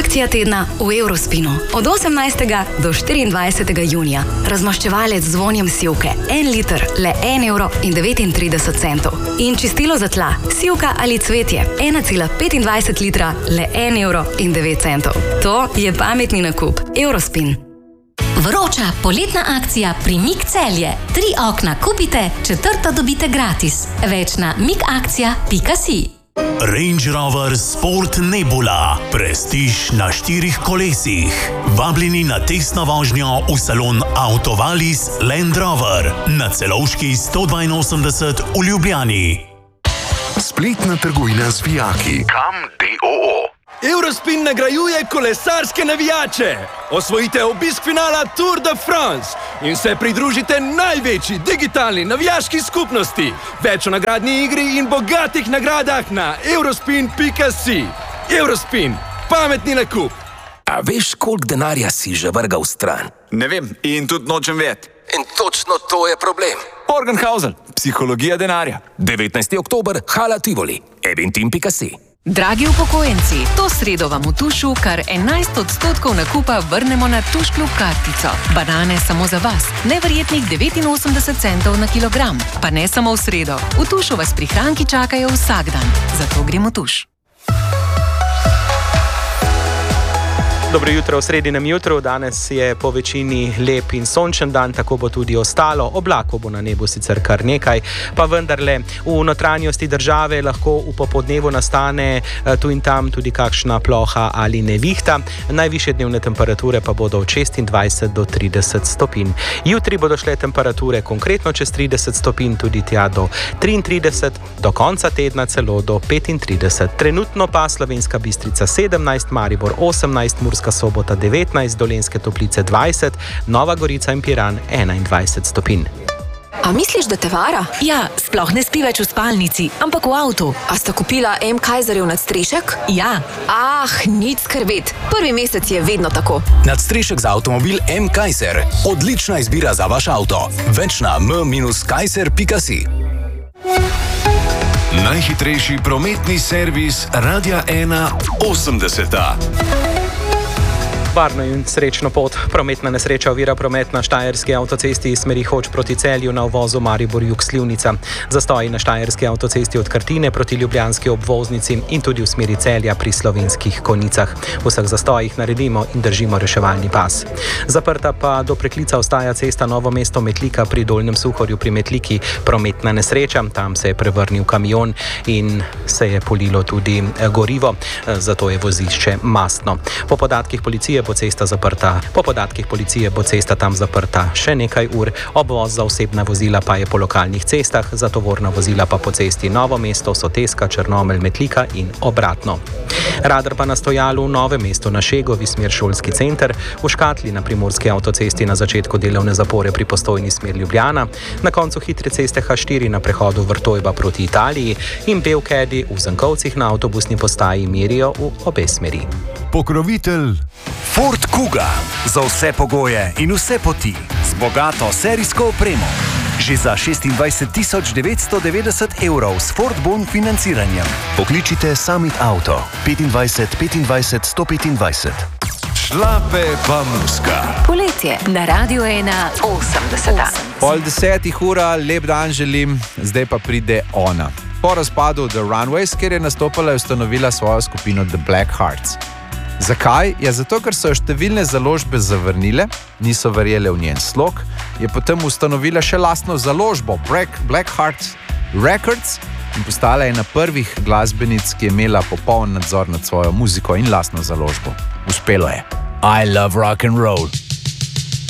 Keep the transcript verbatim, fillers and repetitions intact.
Akcija tedna v Eurospinu. Od osemnajstega do štiriindvajsetega junija. Razmaščevalec z vonjem sivke. En liter, le en evro in devetintrideset centov. In čistilo za tla, sivka ali cvetje. ena cela petindvajset litra, le en evro in devet centov. To je pametni nakup. Eurospin. Vroča poletna akcija pri Mik Celje. Tri okna kupite, četrto dobite gratis. Več na mikakcija pika si. Range Rover Sport Nebula. Prestiž na štirih kolesih. Vabljeni na testno vožnjo v salon Autovalis Land Rover na Celovški sto dvainosemdeset v Ljubljani. Spletna trgovina z vijaki. Kam D O O. Eurospin nagrajuje kolesarske navijače. Osvojite obisk finala Tour de France in se pridružite največji digitalni navijaški skupnosti. Več o nagradni igri in bogatih nagradah na eurospin pika si. Eurospin. Pametni nakup. A veš, koliko denarja si že vrgal stran? Ne vem in tudi nočem vedeti. In točno to je problem. Morgenhausen. Psihologija denarja. devetnajsti oktober, Hala Tivoli. eventim pika si. Dragi upokojenci, to sredo vam v Tušu kar enajst odstotkov nakupa vrnemo na Tuš klub kartico. Banane samo za vas, neverjetnih devetinosemdeset centov na kilogram. Pa ne samo v sredo, v Tušu vas prihranki čakajo vsak dan. Zato gremo v Tuš. Dobro jutro v sredinem jutru, danes je po večini lep in sončen dan, tako bo tudi ostalo. Oblakov bo na nebu sicer kar nekaj, pa vendarle v notranjosti države lahko v popodnevu nastane tu in tam tudi kakšna ploha ali nevihta. Najvišje dnevne temperature pa bodo od šestindvajset do trideset stopinj. Jutri bodo šle temperature konkretno čez trideset stopinj, tudi tja do triintrideset, do konca tedna celo do petintrideset. Trenutno pa Slovenska Bistrica sedemnajst, Maribor osemnajst, Murska Sobota devetnajst, Dolenjske Toplice dvajset, Nova Gorica in Piran enaindvajset stopinj. A misliš, da te vara? Ja, sploh ne spi več v spalnici, ampak v avtu. A sta kupila M. Kaiserjev nadstrešek? Ja. Ah, nič skrbeti. Prvi mesec je vedno tako. Nadstrešek za avtomobil M. Kaiser. Odlična izbira za vaš avto. Več na m kaiser pika si. Najhitrejši prometni servis Radia ena osemdeseta. Varno in srečno pot. Prometna nesreča ovira promet na štajerski avtocesti iz smeri Hoč proti Celju na uvozu Maribor-Jug Slivnica. Zastoji na štajerski avtocesti od Krtine proti ljubljanski obvoznici in tudi v smeri Celja pri Slovenskih Konjicah. V vseh zastojih naredimo in držimo reševalni pas. Zaprta pa do preklica ostaja cesta Novo mesto Metlika pri Dolnjem Suhorju pri Metliki. Prometna nesreča, tam se je prevrnil kamion in se je polilo tudi gorivo, zato je vozišče mastno. Po podatkih policije bo cesta zaprta. Po podatkih policije bo cesta tam zaprta še nekaj ur. Obvoz za osebna vozila pa je po lokalnih cestah, za tovorna vozila pa po cesti Novo mesto, Soteska, Črnomelj, Metlika in obratno. Radar pa na stojalu v Novem mestu na Šegovi smer Šolski center, v Škatli na primorski avtocesti na začetku delovne zapore pri Postojni smer Ljubljana, na koncu hitre ceste H štiri na prehodu Vrtojba proti Italiji in Belkedi v Zankovcih na avtobusni postaji merijo v obe smeri. Pokrovitelj Ford Kuga. Za vse pogoje in vse poti. Z bogato serijsko opremo. Že za šestindvajset tisoč devetsto devetdeset evrov s Ford Bon financiranjem. Pokličite Summit Auto. petindvajset petindvajset sto petindvajset. Šlape pa muska. Poletje na Radiu ena osemdeseta. Pol desetih ura, lep dan želim, zdaj pa pride ona. Po razpadu The Runways, kjer je nastopala, je ustanovila svojo skupino The Black Hearts. Zakaj? Ja, zato, ker so jo številne založbe zavrnile, niso verjele v njen slog, je potem ustanovila še lastno založbo Black, Black Hearts Records in postala ena prvih glasbenic, ki je imela popoln nadzor nad svojo muziko in lastno založbo. Uspelo je. I love rock and roll.